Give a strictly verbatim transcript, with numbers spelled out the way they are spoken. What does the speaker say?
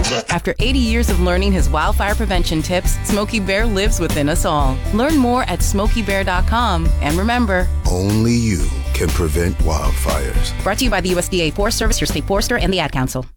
After eighty years of learning his wildfire prevention tips, Smokey Bear lives within us all. Learn more at smokey bear dot com. And remember, only you can prevent wildfires. Brought to you by the U S D A Forest Service, your state forester, and the Ad Council.